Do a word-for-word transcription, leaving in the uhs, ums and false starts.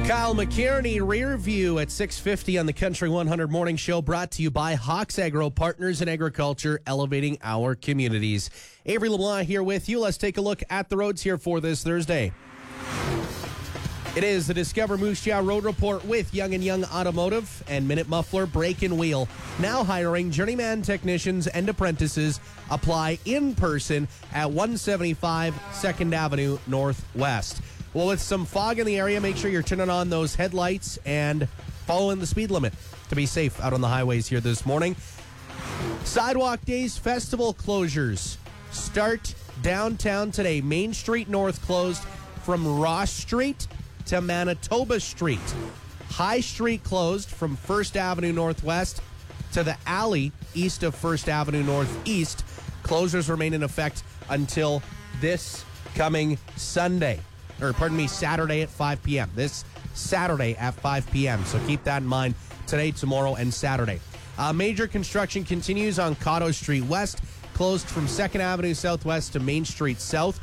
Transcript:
Kyle McKierney, Rear View at six fifty on the Country one hundred Morning Show, brought to you by Hawks Agro, partners in agriculture, elevating our communities. Avery LeBlanc here with you. Let's take a look at the roads here for this Thursday. It is the Discover Moose Jaw Road Report with Young and Young Automotive and Minute Muffler Brake and Wheel. Now hiring journeyman technicians and apprentices. Apply in person at one seventy-five second Avenue Northwest. Well, with some fog in the area, make sure you're turning on those headlights and following the speed limit to be safe out on the highways here this morning. Sidewalk Days Festival closures start downtown today. Main Street North closed from Ross Street to Manitoba Street. High Street closed from First Avenue Northwest to the alley east of First Avenue Northeast. Closures remain in effect until this coming Sunday. Or, pardon me, Saturday at five p.m. This Saturday at five p.m. So keep that in mind today, tomorrow, and Saturday. Uh, major construction continues on Cotto Street West, closed from second Avenue Southwest to Main Street South.